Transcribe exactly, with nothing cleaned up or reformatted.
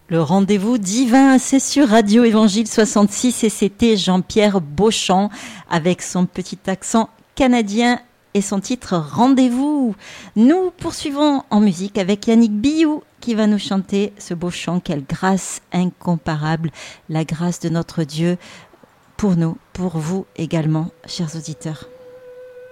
Le rendez-vous divin, c'est sur Radio Évangile soixante-six et c'était Jean-Pierre Beauchamp avec son petit accent canadien et son titre Rendez-vous. Nous poursuivons en musique avec Yannick Billou qui va nous chanter ce beau chant. Quelle grâce incomparable, la grâce de notre Dieu pour nous, pour vous également, chers auditeurs.